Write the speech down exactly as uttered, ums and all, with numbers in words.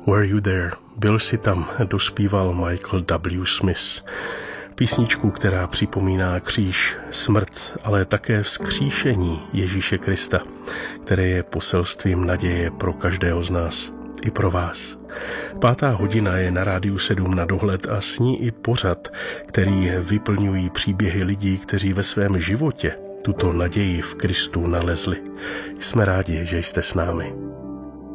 Were You There? Byl jsi tam, dospíval Michael W. Smith. Písničku, která připomíná kříž, smrt, ale také vzkříšení Ježíše Krista, které je poselstvím naděje pro každého z nás, i pro vás. Pátá hodina je na Rádiu sedm na dohled a s ní i pořad, který vyplňují příběhy lidí, kteří ve svém životě tuto naději v Kristu nalezli. Jsme rádi, že jste s námi.